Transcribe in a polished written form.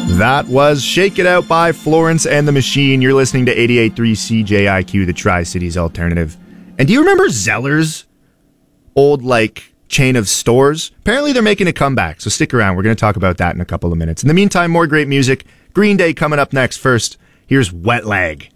That was Shake It Out by Florence and the Machine. You're listening to 88.3 CJIQ, the Tri-Cities Alternative. And do you remember Zeller's old, chain of stores? Apparently they're making a comeback, so stick around. We're going to talk about that in a couple of minutes. In the meantime, more great music. Green Day coming up next. First, here's Wet Leg.